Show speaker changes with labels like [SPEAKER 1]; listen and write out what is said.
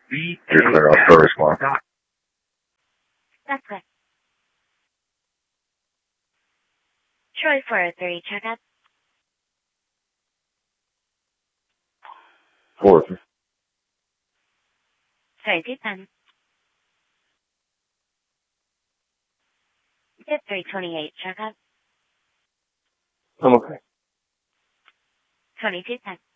[SPEAKER 1] You're clear on first one.
[SPEAKER 2] That's correct. Troy 403, check out.
[SPEAKER 1] 4.
[SPEAKER 2] Sorry, 210. Tip 328, check out.
[SPEAKER 1] I'm okay.
[SPEAKER 2] 2210.